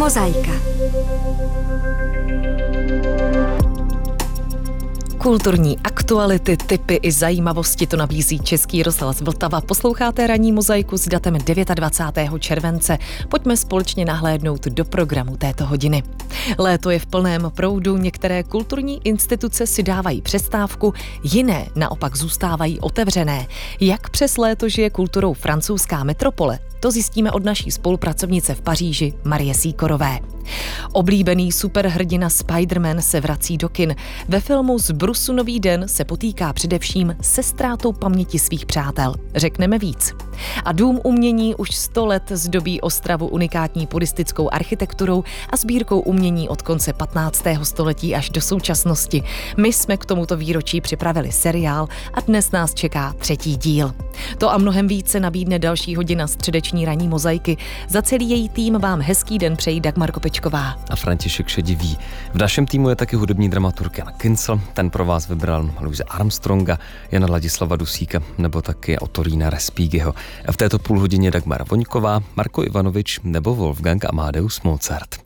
Mozaika. Kulturní aktuality, tipy i zajímavosti to nabízí Český rozhlas Vltava. Posloucháte ranní Mozaiku s datem 29. července. Pojďme společně nahlédnout do programu této hodiny. Léto je v plném proudu, některé kulturní instituce si dávají přestávku, jiné naopak zůstávají otevřené. Jak přes léto žije kulturou francouzská metropole? To zjistíme od naší spolupracovnice v Paříži Marie Sýkorové. Oblíbený superhrdina Spider-Man se vrací do kin. Ve filmu Z Brusu nový den se potýká především se ztrátou paměti svých přátel. Řekneme víc. A Dům umění už 100 let zdobí Ostravu unikátní buddhistickou architekturou a sbírkou umění od konce 15. století až do současnosti. My jsme k tomuto výročí připravili seriál a dnes nás čeká 3. díl. To a mnohem více nabídne další hodina středeční ranní Mozaiky. Za celý její tým vám hezký den přejí Dagmar Kopečková a František Šediví. V našem týmu je taky hudební dramaturg Jan Kincl, ten pro vás vybral Louise Armstronga, Jana Ladislava Dusíka nebo taky Otorína Respighiho. A v této půlhodině Dagmar Voňková, Marko Ivanovič nebo Wolfgang Amadeus Mozart.